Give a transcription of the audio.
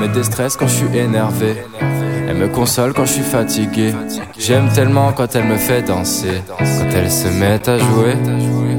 me déstresse quand je suis énervé. Elle me console quand je suis fatigué. J'aime tellement quand elle me fait danser. Quand elle se met à jouer,